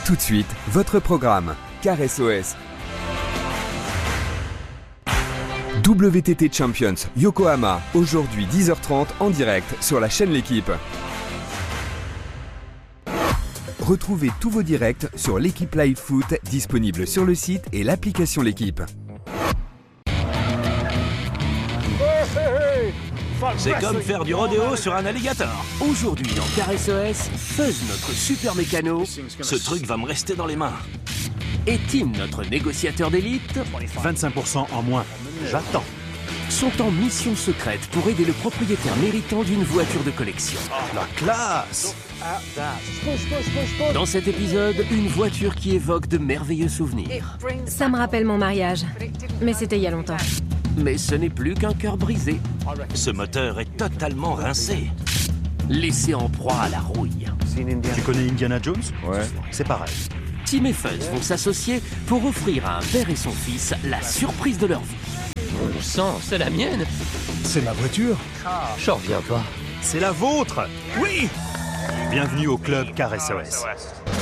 Tout de suite, votre programme, Car SOS. WTT Champions Yokohama, aujourd'hui 10h30 en direct sur la chaîne L'équipe. Retrouvez tous vos directs sur l'équipe Live Foot, disponible sur le site et l'application L'équipe. C'est comme faire du rodéo sur un alligator. Aujourd'hui dans Car SOS, Fuzz, notre super mécano, Ce truc va me rester dans les mains. et Tim, notre négociateur d'élite, 25% en moins. J'attends. sont en mission secrète pour aider le propriétaire méritant d'une voiture de collection. La classe! Dans cet épisode, une voiture qui évoque de merveilleux souvenirs. Ça me rappelle mon mariage, mais c'était il y a longtemps. Mais ce n'est plus qu'un cœur brisé, Ce moteur est totalement rincé. laissé en proie à la rouille. Tu connais Indiana Jones? Ouais. C'est pareil. Tim et Fuzz vont s'associer pour offrir à un père et son fils la surprise de leur vie. Bon sang, c'est la mienne. C'est ma voiture. J'en reviens pas. C'est la vôtre. Oui! Bienvenue au club Car SOS.